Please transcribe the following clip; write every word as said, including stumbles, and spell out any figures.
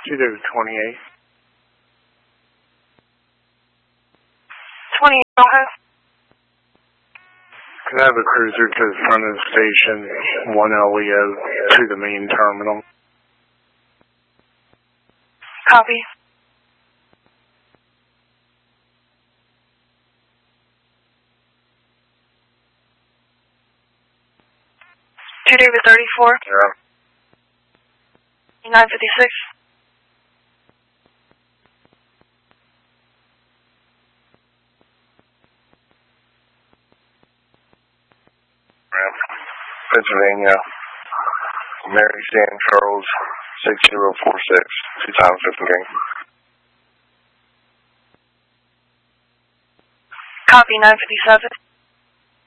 Two David twenty-eight. twenty-eight, Ohio. Can I have a cruiser to the front of the station, one L E O to the main terminal? Copy. Two David thirty-four. Yeah. nine fifty-six. Pennsylvania, Mary San Charles, six zero four six, two times fifteen gang. Copy, nine fifty-seven.